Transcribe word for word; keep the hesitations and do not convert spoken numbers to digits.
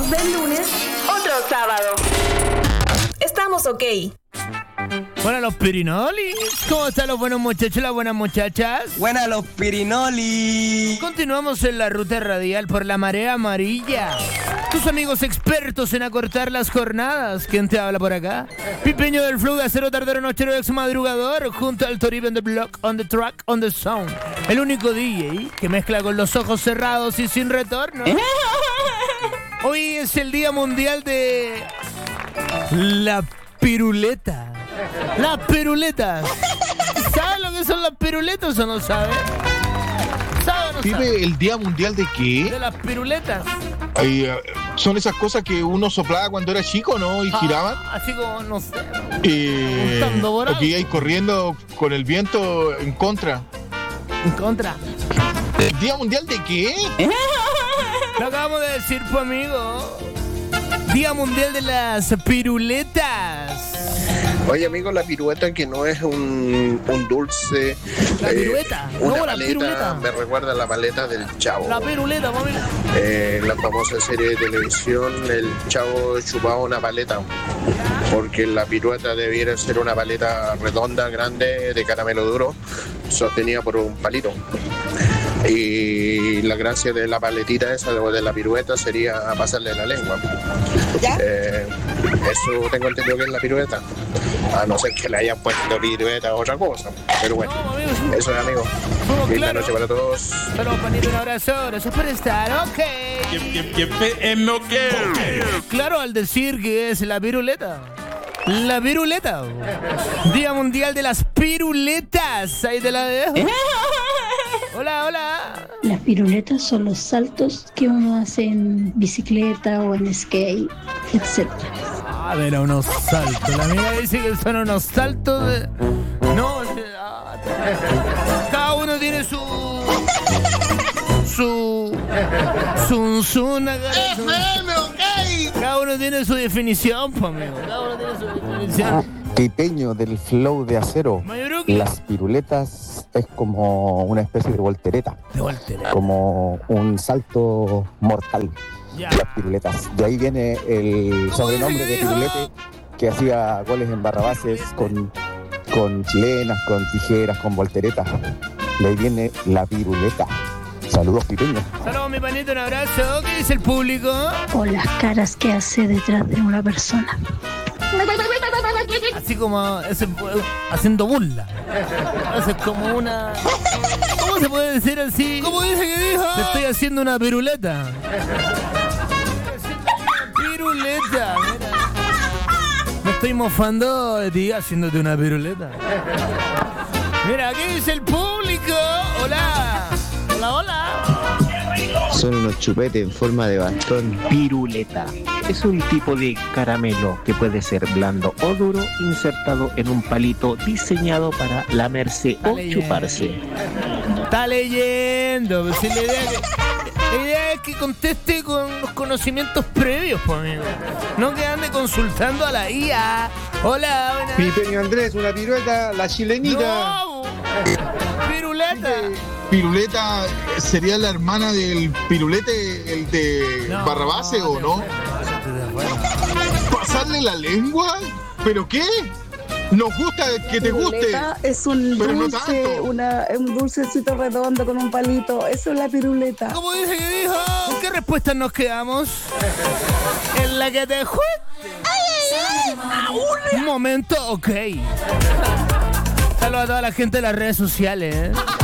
Hablamos del lunes, otro sábado. Estamos ok. Buenas los pirinolis. ¿Cómo están los buenos muchachos y las buenas muchachas? Buenas los pirinolis. Continuamos en la ruta radial por la marea amarilla. Tus amigos expertos en acortar las jornadas. ¿Quién te habla por acá? Pipeño del flow de acero tardero nochero ex madrugador, junto al Toribio on the block, on the track, on the sound. El único D J que mezcla con los ojos cerrados y sin retorno. Hoy es el Día Mundial de la piruleta. Las piruletas. ¿Sabes lo que son las piruletas o no sabes? ¿Sabes o no Pipe, sabes? ¿el Día Mundial de qué? De las piruletas. Ay, eh, son esas cosas que uno soplaba cuando era chico, ¿no? Y Ah, giraban. así como, no sé. Eh, Un tando volado. o que ibais corriendo con el viento en contra. En contra. ¿El Día Mundial de qué? Lo acabamos de decir, pues, amigo. Día Mundial de las Piruletas. Oye, amigo, la pirueta que no es un, un dulce. La eh, pirueta, una no, la paleta, piruleta. me recuerda a la paleta del Chavo. La piruleta, mami. Eh, la famosa serie de televisión, el Chavo chupaba una paleta. Porque la pirueta debiera ser una paleta redonda, grande, de caramelo duro, sostenida por un palito. Y la gracia de la paletita esa o de la pirueta sería pasarle la lengua. Eh, eso tengo entendido que es la pirueta. A no ser que le hayan puesto pirueta o otra cosa. Pero bueno, No, amigo, eso es, amigo. Fuimos Linda claros. noche para todos. Saludos, panito, un abrazo. Gracias por estar, ok. Claro, al decir que es la piruleta. La piruleta. Día Mundial de las Piruletas. Ahí te la dejo. Hola, hola. Las piruletas son los saltos que uno hace en bicicleta o en skate, etcétera. A ver, a unos saltos. La amiga dice que son unos saltos de... No, ah, cada uno tiene su... Su... Su... su cada uno tiene su definición, pues, amigo. Cada uno tiene su definición. Pipeño del flow de acero. Mayuruki. Las piruletas es como una especie de voltereta, De voltereta. como un salto mortal. Ya. Las piruletas. De ahí viene el sobrenombre de pirulete que hacía goles en Barrabases con, con chilenas, con tijeras, con volteretas. De ahí viene la piruleta. Saludos, Pipeño. Saludos, mi panito, un abrazo. ¿Qué dice el público? O las caras que hace detrás de una persona. Así como ese, haciendo burla. Hace como una... ¿Cómo se puede decir así? ¿Cómo dice que dijo? Te estoy haciendo una piruleta. Piruleta, mira. Me estoy mofando de ti haciéndote una piruleta. Mira, ¿qué dice el público? Hola. Hola, hola. Son unos chupetes en forma de bastón. Piruleta. Es un tipo de caramelo que puede ser blando o duro, insertado en un palito diseñado para lamerse Está o leyendo. chuparse. Está leyendo. Pues si la, idea es que, la idea es que conteste con los conocimientos previos, pues, amigo. No que ande consultando a la I A. Hola, buenas. Pipeño Andrés, una pirueta, la chilenita. No, piruleta. ¿Piruleta sería la hermana del pirulete, el de No, Barrabase no, o no? ¿Pasarle la lengua? ¿Pero qué? Nos gusta que te guste. Piruleta es un pero no dulce, tanto. una, un dulcecito redondo con un palito. Eso es la piruleta. ¿Cómo dice que dijo? ¿Con qué respuestas nos quedamos? En la que te fuiste. Un momento, ok. Saludos a toda la gente de las redes sociales, ¿eh?